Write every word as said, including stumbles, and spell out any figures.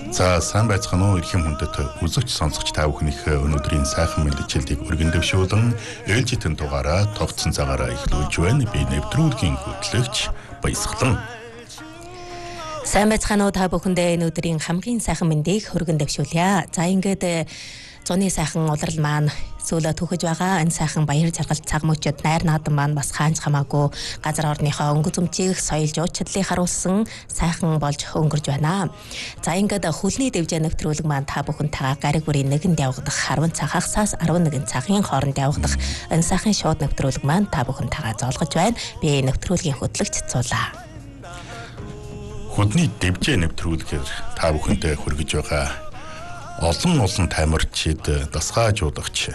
За сайн байцгаана уу эрхэм хүндэт үзэгч сонсогч та бүхнийх өнөөдрийн сайхан мэдээллийг өргөн дэвшүүлэн ээлжитэн дугаараа тогтсон цагаараа эхлүүлж байна. Би нэвтрүүлгийн хөтлөгч Баясгалан. Сайн байцгаана уу та бүхэндээ өнөөдрийн хамгийн сайхан мэндийг өргөн дэвшүүлье. За ингээд зуны сайхан улирал маань сүүлөө түүхэж байгаа. Энэ сайхан баяр жаргал цаг мөчөд найр наадан маань бас хаанч хамаагүй газар орныхоо өнгө зэмчих соёл жууч чадлыг харуулсан сайхан болж өнгөрж байна. За ингээд хөлний дэвжээ нэвтрүүлэг маань та бүхэнтэйгээ гариг бүрийн нэгэнд явагдах арван цаг хагасаас арван нэгэн цагийн хооронд явагдах энэ сайхан шууд нэвтрүүлэг маань та бүхэнтэйгээ зоолгож байна. Би нэвтрүүлгийн хөтлөгч Цулаа. Хөлний дэвжээ нэвтрүүлгээр та бүхэнтэй хүргэж байгаа олон олон тамирчид, дасгаажуулагч,